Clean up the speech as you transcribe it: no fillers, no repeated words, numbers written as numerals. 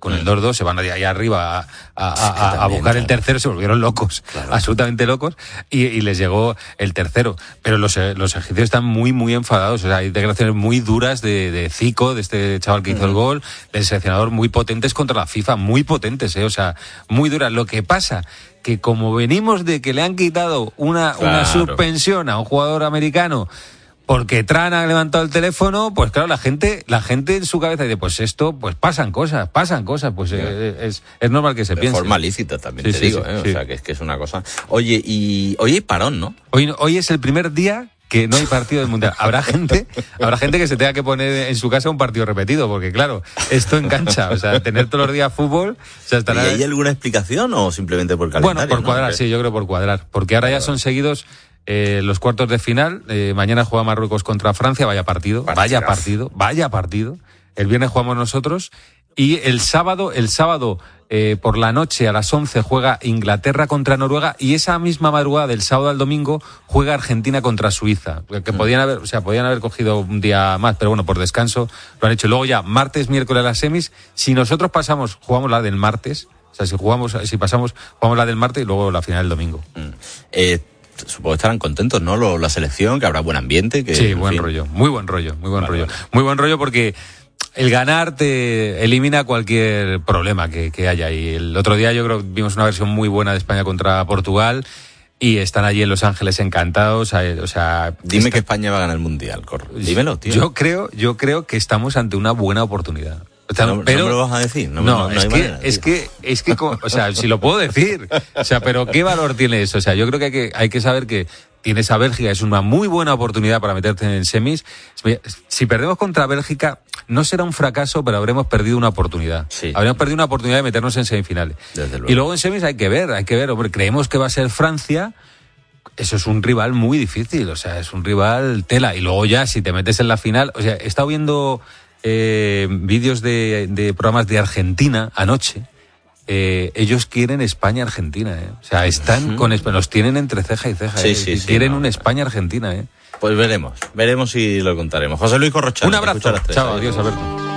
con el 2-2, se van allá arriba a buscar el tercero, se volvieron locos, absolutamente locos, y les llegó el tercero. Pero los egipcios están muy, muy enfadados. O sea, hay declaraciones muy duras de Zico, de este chaval que hizo el gol, del seleccionador, muy potentes contra la FIFA, muy potentes, o sea, muy duras. Lo que pasa que como venimos de que le han quitado una suspensión a un jugador americano porque Tran ha levantado el teléfono, pues claro, la gente en su cabeza dice, pues esto, pues pasan cosas, pues es normal que se piense. De forma lícita también, digo, sí. O sea, que es una cosa. Oye, y hoy hay parón, ¿no? Hoy es el primer día que no hay partido del Mundial. Habrá gente que se tenga que poner en su casa un partido repetido, porque claro, esto engancha, o sea, tener todos los días fútbol, o sea, estará... ¿Y hay alguna explicación o simplemente por calendario? Bueno, por cuadrar, sí, yo creo por cuadrar, porque ahora ya son seguidos los cuartos de final. Mañana juega Marruecos contra Francia, vaya partido. El viernes jugamos nosotros y el sábado por la noche a las 11 juega Inglaterra contra Noruega, y esa misma madrugada del sábado al domingo juega Argentina contra Suiza, que podían haber cogido un día más, pero bueno, por descanso lo han hecho. Luego ya martes, miércoles las semis. Si nosotros pasamos, jugamos la del martes. O sea, si pasamos, jugamos la del martes y luego la final el domingo. Supongo que estarán contentos, ¿no? La selección, que habrá buen ambiente. Sí, muy buen rollo, porque el ganar te elimina cualquier problema que haya. Y el otro día yo creo que vimos una versión muy buena de España contra Portugal y están allí en Los Ángeles encantados. O sea, dime que España va a ganar el Mundial, Corro. Dímelo, tío. Yo creo que estamos ante una buena oportunidad. Pero no me lo vas a decir. No es que, o sea, si lo puedo decir. O sea, pero ¿qué valor tiene eso? O sea, yo creo que hay que saber que tienes a Bélgica, es una muy buena oportunidad para meterte en semis. Si perdemos contra Bélgica, no será un fracaso, pero habremos perdido una oportunidad. Sí. Habremos perdido una oportunidad de meternos en semifinales. Desde luego. Y luego en semis hay que ver, hombre, creemos que va a ser Francia. Eso es un rival muy difícil, o sea, es un rival tela. Y luego ya, si te metes en la final, o sea, he estado viendo vídeos de programas de Argentina anoche. Ellos quieren España-Argentina, O sea, están con los tienen entre ceja y ceja, quieren un España-Argentina, Pues veremos si lo contaremos. José Luis Corrochano. Un abrazo. Chao, adiós, Alberto.